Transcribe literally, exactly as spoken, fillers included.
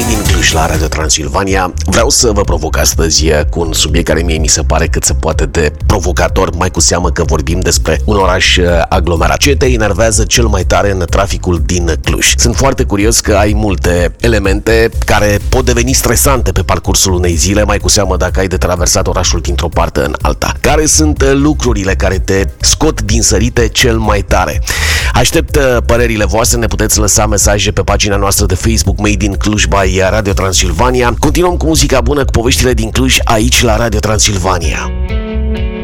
Made in Cluj la Radio Transilvania. Vreau să vă provoc astăzi cu un subiect care mie mi se pare cât se poate de provocator, mai cu seamă că vorbim despre un oraș aglomerat. Ce te enervează cel mai tare în traficul din Cluj? Sunt foarte curios că ai multe elemente care pot deveni stresante pe parcursul unei zile, mai cu seamă dacă ai de traversat orașul dintr-o parte în alta. Care sunt lucrurile care te scot din sărite cel mai tare? Aștept părerile voastre, ne puteți lăsa mesaje pe pagina noastră de Facebook Made in Cluj by Radio Transilvania. Continuăm cu muzica bună, cu poveștile din Cluj aici la Radio Transilvania.